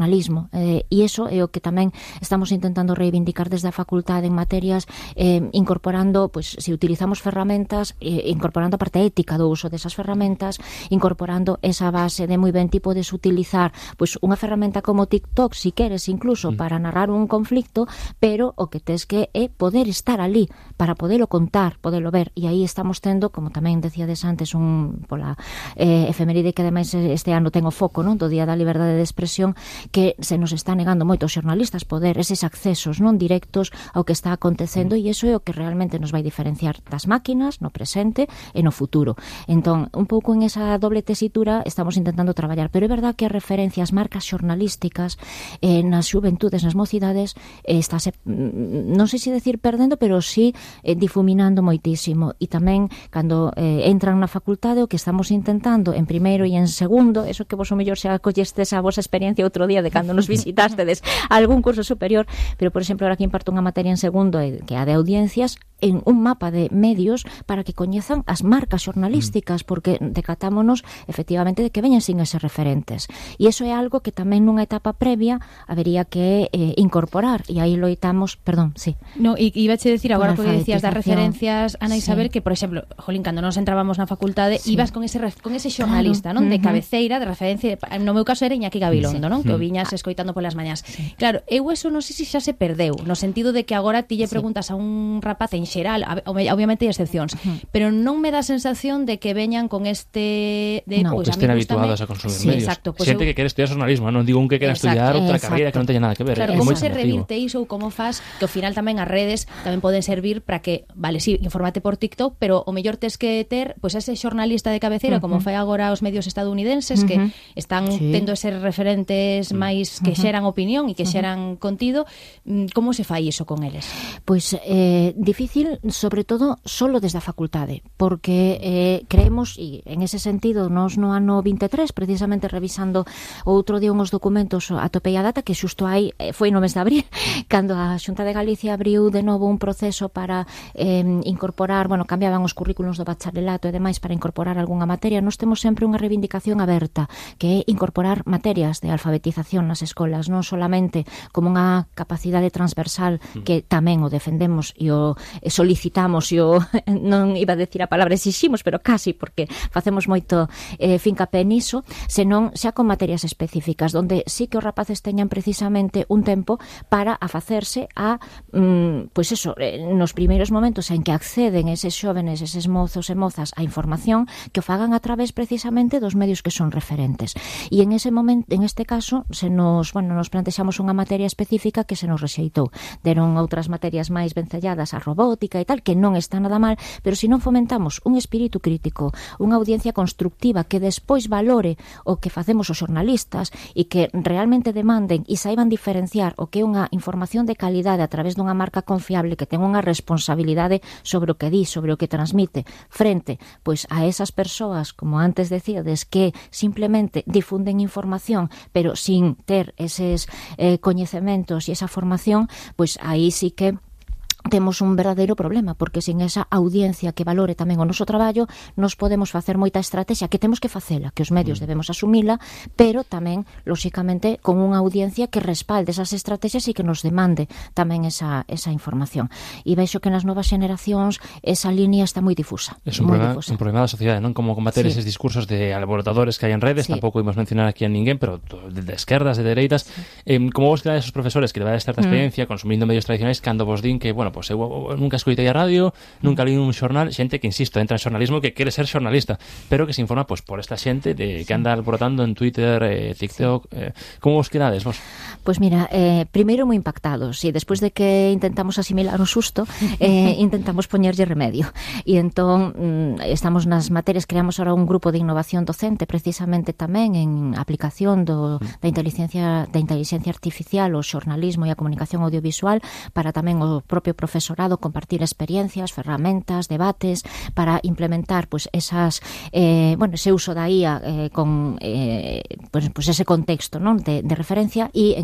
xornalismo, e iso é o que tamén estamos intentando reivindicar desde a facultade en materias incorporando, pois, se utilizamos ferramentas, incorporando a parte ética do uso desas ferramentas, incorporando esa base de moi ben ti podes utilizar pois unha ferramenta como TikTok, si queres, incluso para narrar un conflicto, pero o que tes que é poder estar ali para podelo contar, podelo ver, e aí estamos tendo, como tamén decíades antes, pola efeméride que ademais este ano ten o foco, non, do Día da Liberdade de Expresión, que se nos está negando moito aos xornalistas poder eses accesos non directos ao que está acontecendo, e iso é o que realmente nos vai diferenciar das máquinas no presente e no futuro. Entón, un pouco en esa doble tesitura estamos intentando traballar, pero é verdad que a referencia ás marcas xornalísticas nas xuventudes, nas mocidades, estáse, non sei se decir perdendo, pero sí difuminando moitísimo, e tamén cando entran na facultade o que estamos intentando en primeiro e en segundo, eso que vos o mellor xa collestes a vosa experiencia outro día de cando nos visitástedes algún curso superior, pero por exemplo ahora que imparto unha materia en segundo que é a de audiencias, en un mapa de medios para que coñezan as marcas xornalísticas, porque decatámonos efectivamente de que veñan sin eses referentes, e iso é algo que tamén nunha etapa previa habería que incorporar, e aí loitamos, perdón, sí. No, e ibache decir agora que decías das referencias, Ana Isabel, que por exemplo, jolín, cando nos entrábamos na facultade, ibas con ese xornalista, non, de cabeceira, de referencia, no meu caso era Iñaki Gabilondo, non, que o viñas escoitando polas mañás. Claro, eu eso non sei se xa se perdeu, no sentido de que agora ti lle preguntas a un rapaz en xeral, obviamente hai excepcións, pero non me dá a sensación de que veñan con este de no, pues, que estén habituados a consumir medios. Exacto, pues xente que quere estudiar xornalismo, non digo un que quere estudiar outra carreira que non teña nada que ver. Claro, como se revirte iso ou como faz que ao final tamén as redes tamén poden servir para que, vale, sí, infórmate por TikTok, pero o mellor tes que ter pois ese xornalista de cabeceira, como fai agora os medios estadounidenses, que están tendo eses referentes máis que xeran opinión e que xeran contido. Como se fai iso con eles? Pois difícil, sobre todo, solo desde a facultade, porque creemos, e en ese sentido, nos no ano 23, precisamente revisando outro día uns documentos, atopei a data que xusto hai, foi no mes de abril, cando a Xunta de Galicia abriu de novo un proceso para incorporar, bueno, cambiaban os currículos do bacharelato e demais para incorporar algunha materia. Nós temos sempre unha reivindicación aberta, que é incorporar materias de alfabetización nas escolas, non solamente como unha capacidade transversal, que tamén o defendemos e o solicitamos, e o non iba a decir a palabra exiximos, pero casi, porque facemos moito fincapé niso, senón xa con materias específicas, donde sí que os rapaces teñan precisamente un tempo para afacerse a, pois eso, nos primeiros momentos en que acceden eses xóvenes, eses mozos e mozas a información, que o fagan a través precisamente dos medios que son referentes. E en ese momento, en este caso, nos plantexamos unha materia específica que se nos rexeitou. Deron outras materias máis vencelladas, a robótica e tal, que non está nada mal, pero se non fomentamos un espírito crítico, unha audiencia constructiva que despois valore o que facemos os xornalistas e que realmente demanden e saiban diferenciar o que é unha información de calidade a través dunha marca confiable que ten unha responsabilidade sobre o que di, sobre o que transmite, frente pois a esas persoas, como antes decíades, que simplemente difunden información pero sin ter eses coñecementos e esa formación, pois aí sí que temos un verdadeiro problema, porque sin esa audiencia que valore tamén o noso traballo, nos podemos facer moita estrategia, que temos que facela, que os medios debemos asumila, pero tamén, lóxicamente, con unha audiencia que respalde esas estrategias e que nos demande tamén esa información. E veixo que nas novas xeracións esa línea está moi difusa. É un problema da sociedade, non? Como combater eses discursos de alborotadores que hai en redes, tampouco imos mencionar aquí a ninguén, pero de esquerdas, de dereitas. Como vos quedades os profesores que levades certa experiencia consumindo medios tradicionais, cando vos din que, bueno, pues eu nunca escoitei a radio, nunca li un xornal, xente que, insisto, entra en xornalismo que quere ser xornalista, pero que se informa pues por esta xente de que anda alborotando en Twitter, TikTok. Como vos quedades vos? Pois mira, primeiro moi impactados, e despois de que intentamos asimilar o susto, intentamos poñerlle remedio. E entón estamos nas materias, creamos ahora un grupo de innovación docente, precisamente tamén en aplicación da inteligencia artificial, o xornalismo e a comunicación audiovisual, para tamén o propio profesorado compartir experiencias, ferramentas, debates, para implementar pues esas ese uso da IA con pues ese contexto, non, de referencia, e en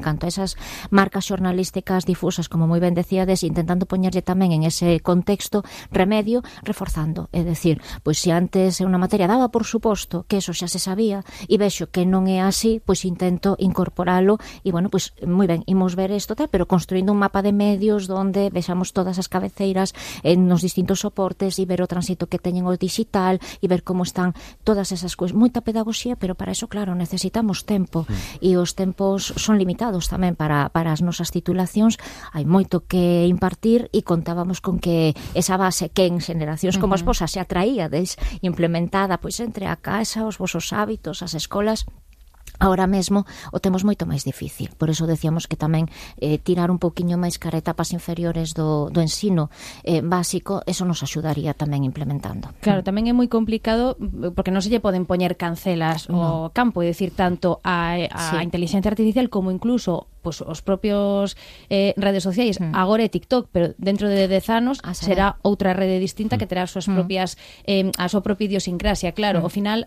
canto a esas marcas xornalísticas difusas, como moi ben decíades, intentando poñerlle tamén en ese contexto remedio, reforzando, é dicir, pois se antes unha materia daba por suposto que eso xa se sabía e vexo que non é así, pois intento incorporalo e, bueno, pois moi ben, imos ver isto, pero construindo un mapa de medios donde vexamos todas as cabeceiras nos distintos soportes e ver o tránsito que teñen o digital e ver como están todas esas cousas. Moita pedagogía, pero para eso, claro, necesitamos tempo e os tempos son limitados tamén para as nosas titulacións. Hai moito que impartir e contábamos con que esa base que en xeneracións como as vosas se atraíades implementada pois entre a casa, os vosos hábitos, as escolas, ahora mesmo o temos moito máis difícil. Por eso decíamos que tamén tirar un pouquiño máis cara etapas inferiores do ensino básico, eso nos axudaría tamén implementando. Claro, tamén é moi complicado porque non se lle poden poñer cancelas ao campo, é dicir, tanto a inteligencia artificial como incluso pues, os propios redes sociais. Agora é TikTok, pero dentro de 10 anos será outra rede distinta que terá as súas propias a súa propia idiosincrasia. Claro, ao final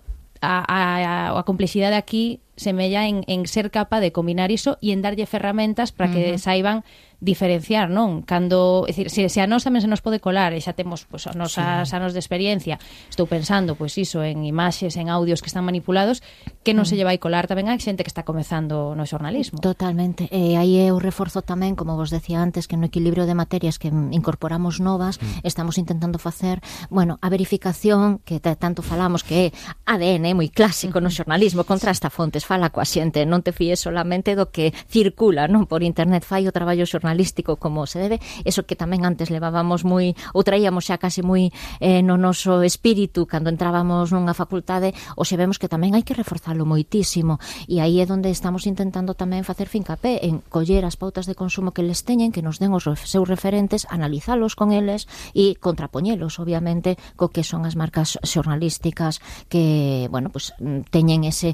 a complexidade aquí semella en ser capaz de combinar iso e en darlle ferramentas para que saiban diferenciar, non? Cando, é dicir, se a nós tamén se nos pode colar e xa temos pois, os nosas anos de experiencia, estou pensando, pois iso, en imaxes, en audios que están manipulados, que non se lle vai colar tamén a xente que está comezando no xornalismo. Totalmente. Aí é o reforzo tamén, como vos decía antes, que no equilibrio de materias que incorporamos novas, estamos intentando facer, bueno, a verificación, que tanto falamos que é ADN, moi clásico no xornalismo, contrasta fontes, fala coa xente, non te fíes solamente do que circula, non, por internet, fai o traballo xornalístico como se debe, eso que tamén antes levábamos moi, ou traíamos xa casi moi no noso espírito cando entrábamos nunha facultade, ou se vemos que tamén hai que reforzalo moitísimo, e aí é onde estamos intentando tamén facer fincapé en coller as pautas de consumo que les teñen, que nos den os seus referentes, analizalos con eles e contrapoñelos, obviamente, co que son as marcas xornalísticas que, bueno, pues teñen ese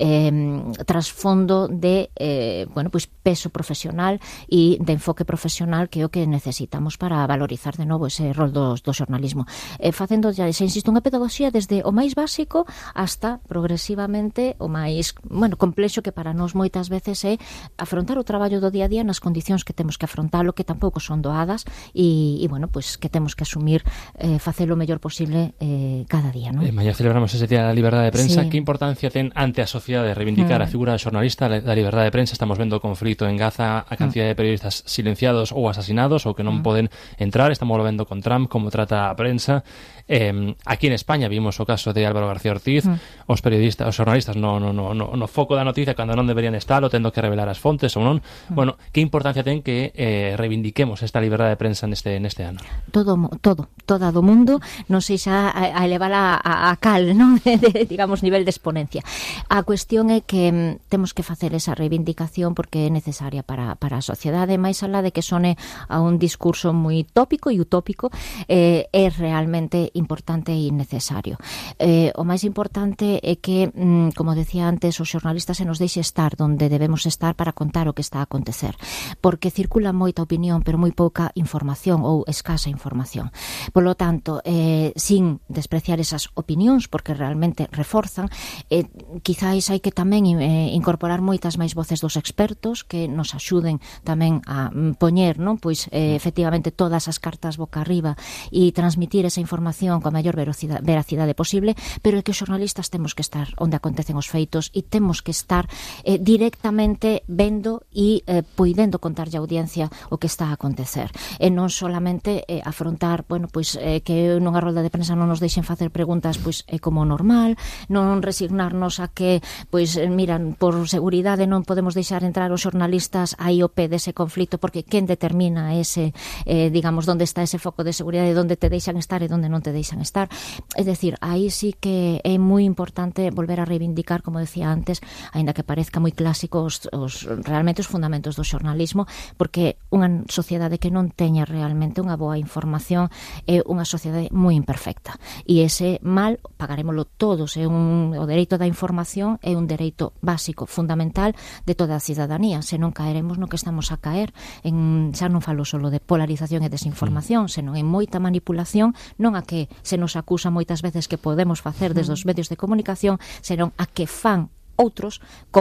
trasfondo de, bueno, pues peso profesional e de enfoque profesional que é o que necesitamos para valorizar de novo ese rol do xornalismo. Facendo, xa insisto, unha pedagogía desde o máis básico hasta progresivamente o máis, bueno, complexo, que para nós moitas veces é afrontar o traballo do día a día nas condicións que temos que afrontalo, que tampouco son doadas e bueno, pues que temos que asumir facelo o mellor posible cada día, non? Mañá celebramos ese día da liberdade de prensa. Que importancia ten ante a sociedade reivindicar a figura do xornalista, da liberdade de prensa? Estamos vendo o conflito en Gaza, a cantidad de periodistas silenciados ou asasinados ou que non poden entrar. Estamos vendo con Trump como trata a prensa. Aquí en España vimos o caso de Álvaro García Ortiz, os periodistas, os xornalistas no foco da noticia cando non deberían estar, o tendo que revelar as fontes ou non. Bueno, que importancia ten que reivindiquemos esta liberdade de prensa neste ano? Toda do mundo, non sei xa a elevala a cal, non? Digamos, nivel de exponencia. A cuestión é que temos que facer esa reivindicación porque é necesaria para a sociedade, máis alá de que sone a un discurso moi tópico e utópico, é realmente importante e necesario. O máis importante é que, como decía antes, os xornalistas se nos deixe estar donde debemos estar para contar o que está a acontecer, porque circula moita opinión, pero moi pouca información ou escasa información. Por lo tanto, sin despreciar esas opinións, porque realmente reforzan, quizáis hai que tamén incorporar moitas máis voces dos expertos que nos axuden tamén a poñer, non, pois efectivamente todas as cartas boca arriba e transmitir esa información coa maior veracidade posible, pero é que os xornalistas temos que estar onde acontecen os feitos e temos que estar directamente vendo e poidendo contarlle a audiencia o que está a acontecer, e non solamente afrontar, bueno, pois que nunha rolda de prensa non nos deixen facer preguntas, pois é como normal, non resignarnos a que, pois miran, por seguridade non podemos deixar entrar os xornalistas aí ao pé dese conflito, porque quen determina ese, digamos, onde está ese foco de seguridade, onde te deixan estar e onde non te deixan estar. É dicir, aí sí que é moi importante volver a reivindicar, como decía antes, aínda que parezca moi clásico, realmente os fundamentos do xornalismo, porque unha sociedade que non teña realmente unha boa información é unha sociedade moi imperfecta, e ese mal pagarémolo todos. O dereito da información é un dereito básico, fundamental de toda a cidadanía, se non caeremos no que estamos a caer xa non falo solo de polarización e desinformación, senón en moita manipulación, non a que se nos acusa moitas veces que podemos facer desde os medios de comunicación, senón a que fan outros con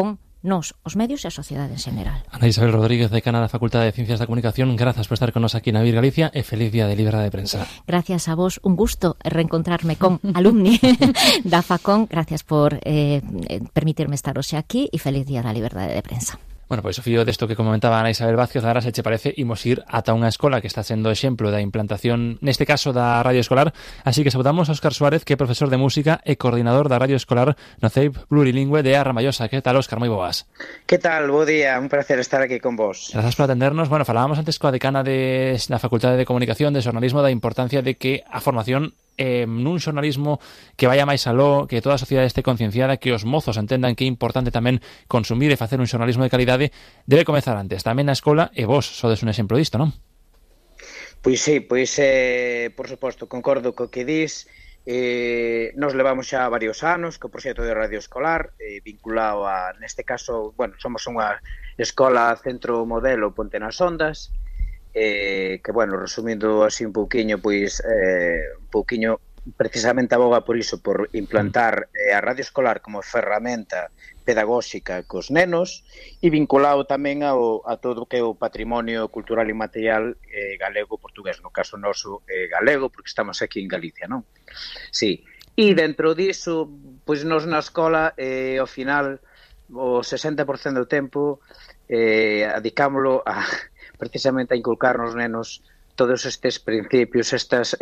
nos, os medios e a sociedade en xeral. Ana Isabel Rodríguez, decana da Facultade de Ciencias da Comunicación, grazas por estar con nos aquí na Vir Galicia e feliz día de Liberdade de Prensa. Gracias a vos, un gusto reencontrarme con alumni da Facón. Gracias por permitirme estar hoxe aquí e feliz día da Liberdade de Prensa. Bueno, pois o fío desto que comentaba Ana Isabel Vázquez, agora se che parece, imos ir ata unha escola que está sendo exemplo da implantación, neste caso da radio escolar, así que saudamos a Óscar Suárez, que é profesor de música e coordinador da radio escolar no CEIP Plurilingüe de Arramallosa. Que tal, Óscar? Moi boas. Que tal? Bo día, un placer estar aquí con vos. Grazas por atendernos. Bueno, falábamos antes coa decana da Facultade de Comunicación, de Xornalismo, da importancia de que a formación nun xornalismo que vaya máis aló, que toda a sociedade este concienciada, que os mozos entendan que é importante tamén consumir e facer un xornalismo de calidade, debe comezar antes, tamén na escola, e vos sodes un exemplo disto, non? Pois sí, por suposto, concordo co que dis. Nos levamos xa varios anos co proxecto de radio escolar, vinculado a, neste caso, bueno, somos unha escola centro modelo Ponte nas Ondas, que, bueno, resumindo así un pouquiño, pois un pouquiño precisamente aboga por iso, por implantar a radio escolar como ferramenta pedagóxica cos nenos e vinculado tamén a todo o que é o patrimonio cultural e material galego-portugués, no caso noso galego, porque estamos aquí en Galicia, non? Sí, e dentro diso, pois nos na escola, ao final, o 60% do tempo adicámolo a precisamente a inculcar nos nenos todos estes principios, estas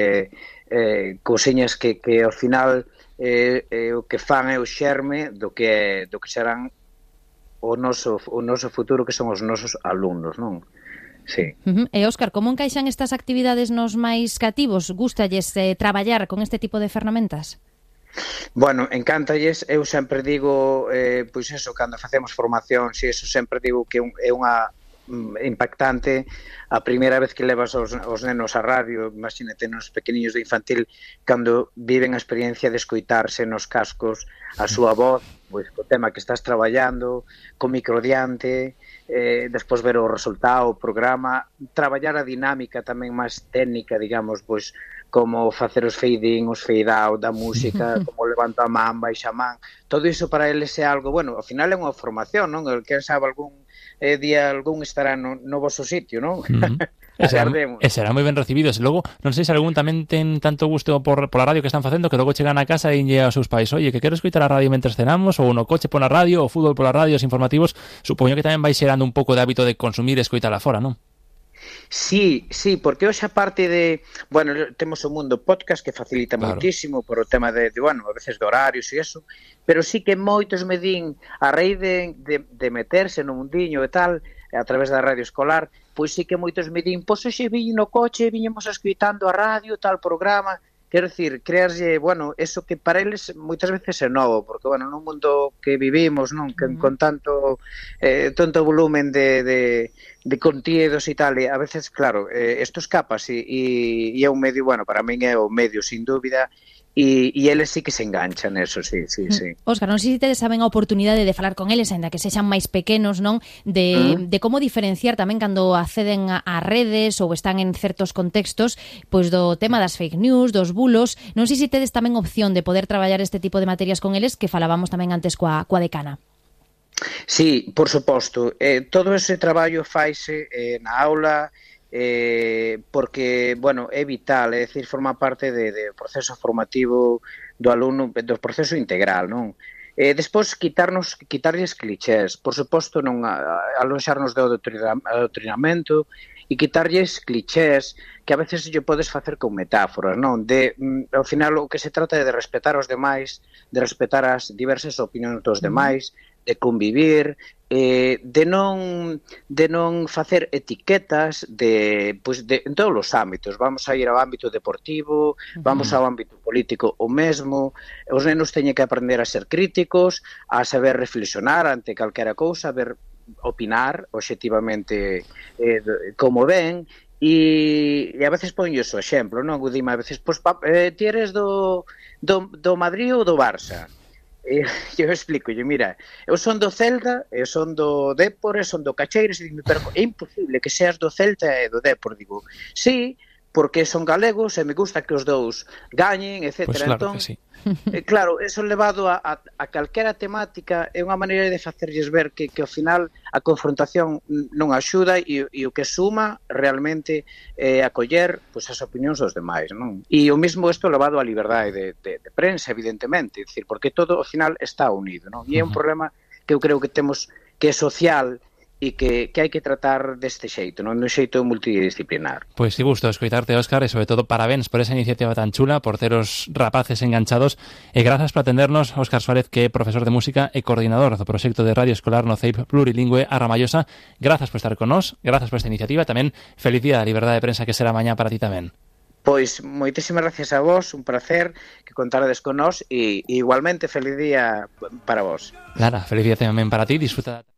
cousiñas que ao final o que fan é o xerme do que serán o noso futuro, que son os nosos alumnos, non? Sí. E Óscar, como encaixan estas actividades nos máis cativos? Gústalles traballar con este tipo de ferramentas? Bueno, encántalles. Eu sempre digo, pois eso, cando facemos formación, si eso sempre digo que é unha impactante a primeira vez que levas os nenos a radio. Imagínate nos pequeniños de infantil, cando viven a experiencia de escoitarse nos cascos a súa voz, pois co tema que estás traballando, co micro diante, despois ver o resultado, o programa, traballar a dinámica tamén máis técnica, digamos, pois como facer os fade in, os fade out da música, como levanto a man, baixa a man, todo iso para eles é algo, bueno, ao final é unha formación, non? El que sabe algún día algún estará no vosso sitio, non? E será moi ben recibidos. Logo, non sei se algún tamén ten tanto gusto por a radio que están facendo, que logo chegan a casa e dinlle aos seus pais: oye, que quero escoitar a radio mentre cenamos, ou no coche pola radio, ou fútbol pola radio, os informativos. Supoño que tamén vai xerando un pouco de hábito de consumir e escoitar fora, non? Sí, porque hoxe a parte de, bueno, temos o mundo podcast que facilita moitísimo por o tema de bueno, a veces de horarios e eso, pero sí que moitos me din, a raíz de meterse no mundiño e tal, a través da radio escolar, pois sí que moitos me din, pois hoxe viño no coche, viñemos escoitando a radio, tal programa. Quero dicir, crearlle, bueno, eso que para eles moitas veces é novo, porque, bueno, nun mundo que vivimos, non, que con tanto volumen de contidos e tal, e a veces, claro, isto escapas e é un medio, bueno, para min é o medio, sin dúbida, e eles sí que se enganchan eso, sí. Óscar, non sei se tedes tamén a oportunidade de falar con eles, ainda que sexan máis pequenos, non? De como diferenciar tamén cando acceden a redes ou están en certos contextos, pois do tema das fake news, dos bulos. Non sei se tedes tamén opción de poder traballar este tipo de materias con eles, que falábamos tamén antes coa decana. Sí, por suposto. Todo ese traballo faise na aula, porque, bueno, é vital, é dicir, forma parte do proceso formativo do alumno, do proceso integral, non? Despois, quitarlles clichés, por suposto, non aloxarnos do adoctrinamento e quitarlles clichés que a veces lle podes facer con metáforas, non? Ao final, o que se trata é de respetar os demais, de respetar as diversas opinións dos demais, de convivir, de non facer etiquetas en todos os ámbitos. Vamos a ir ao ámbito deportivo, vamos ao ámbito político o mesmo. Os nenos teñen que aprender a ser críticos, a saber reflexionar ante calquera cousa, a ver, opinar obxectivamente como ven, e a veces ponlles o exemplo, non? O dime a veces, pois ti eres do Madrid ou do Barça? Eu explico, mira, eu son do Celta, eu son do Dépor, eu son do Cacheiros, e digo, pero é imposible que seas do Celta e do Dépor. Digo, sí, porque son galegos e me gusta que os dous gañen, etc. Pues claro entón, que sí. Claro, eso levado a calquera temática é unha maneira de facerlles ver que ao final a confrontación non axuda e o que suma realmente é acoller pois, as opinións dos demais, non? E o mesmo isto levado á liberdade de prensa, evidentemente, é dicir, porque todo ao final está unido, non? E é un problema que eu creo que temos que é social e que hai que tratar deste xeito, non? Dun xeito multidisciplinar. Pois que gusto escoitarte, Óscar, e sobre todo parabéns por esa iniciativa tan chula, por ter os rapaces enganchados, e grazas por atendernos, Óscar Suárez, que é profesor de música e coordinador do proxecto de radio escolar no CEIP Plurilingüe a Ramallosa. Grazas por estar con nós, grazas por esta iniciativa, tamén feliz día da liberdade de prensa que será mañá para ti tamén. Pois moitísimas gracias a vos, un placer que contarades con nós e igualmente feliz día para vos. Lara, feliz día tamén para ti, disfruta